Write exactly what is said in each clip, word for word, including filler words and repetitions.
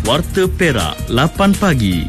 Warta Perak lapan pagi.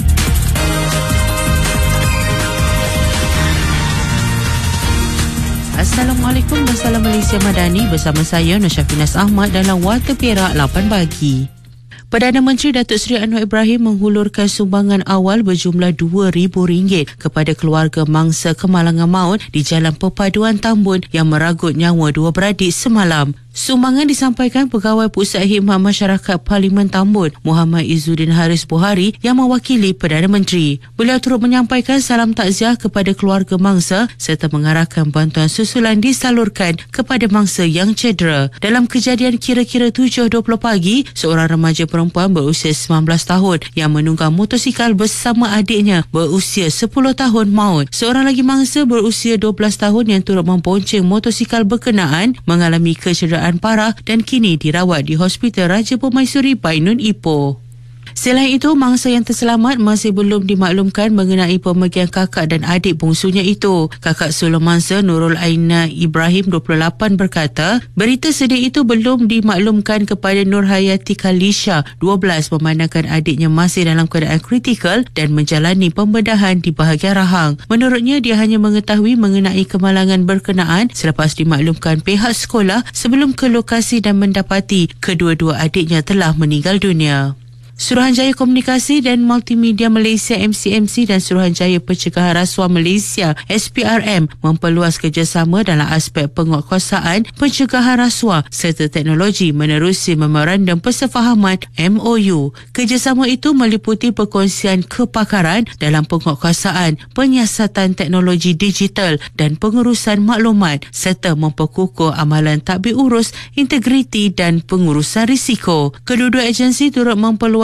Assalamualaikum dan salam Malaysia Madani, bersama saya Nur Syafinas Ahmad dalam Warta Perak lapan pagi. Perdana Menteri Datuk Seri Anwar Ibrahim menghulurkan sumbangan awal berjumlah dua ribu ringgit kepada keluarga mangsa kemalangan maut di Jalan Perpaduan Tambun yang meragut nyawa dua beradik semalam. Sumbangan disampaikan Pegawai Pusat Khidmat Masyarakat Parlimen Tambun, Muhammad Izzuddin Haris Buhari, yang mewakili Perdana Menteri. Beliau turut menyampaikan salam takziah kepada keluarga mangsa serta mengarahkan bantuan susulan disalurkan kepada mangsa yang cedera. Dalam kejadian kira-kira tujuh dua puluh pagi, seorang remaja perempuan berusia sembilan belas tahun yang menunggang motosikal bersama adiknya berusia sepuluh tahun maut. Seorang lagi mangsa berusia dua belas tahun yang turut membonceng motosikal berkenaan mengalami kecederaan parah dan kini dirawat di Hospital Raja Permaisuri Bainun Ipoh. Selain itu, mangsa yang terselamat masih belum dimaklumkan mengenai pemergian kakak dan adik bongsunya itu. Kakak sulung mangsa Nurul Aina Ibrahim dua puluh lapan berkata, berita sedih itu belum dimaklumkan kepada Nur Hayati Khalisha dua belas memandangkan adiknya masih dalam keadaan kritikal dan menjalani pembedahan di bahagian rahang. Menurutnya, dia hanya mengetahui mengenai kemalangan berkenaan selepas dimaklumkan pihak sekolah sebelum ke lokasi dan mendapati kedua-dua adiknya telah meninggal dunia. Suruhanjaya Komunikasi dan Multimedia Malaysia M C M C dan Suruhanjaya Pencegahan Rasuah Malaysia S P R M memperluas kerjasama dalam aspek penguatkuasaan pencegahan rasuah serta teknologi menerusi Memorandum Persefahaman M O U. Kerjasama itu meliputi perkongsian kepakaran dalam penguatkuasaan penyiasatan teknologi digital dan pengurusan maklumat serta memperkukuh amalan tadbir urus, integriti dan pengurusan risiko. Kedua-dua agensi turut memperluas